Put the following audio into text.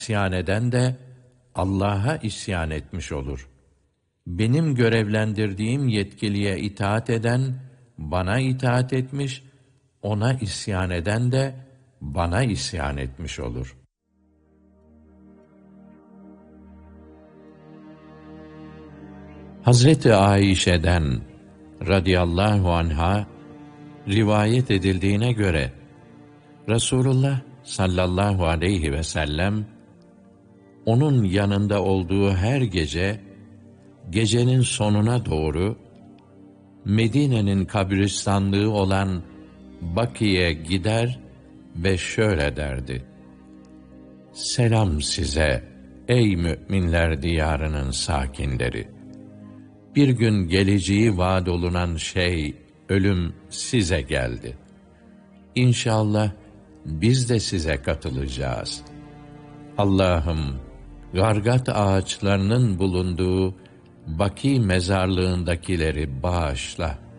isyan eden de Allah'a isyan etmiş olur. Benim görevlendirdiğim yetkiliye itaat eden, bana itaat etmiş, ona isyan eden de bana isyan etmiş olur. Hazreti Ayşe'den radıyallahu anha rivayet edildiğine göre Resulullah sallallahu aleyhi ve sellem onun yanında olduğu her gece, gecenin sonuna doğru Medine'nin kabristanlığı olan Baki'ye gider ve şöyle derdi: Selam size ey müminler diyarının sakinleri! Bir gün geleceği vaad olunan şey, ölüm size geldi. İnşallah biz de size katılacağız. Allah'ım, gargat ağaçlarının bulunduğu Baki mezarlığındakileri bağışla.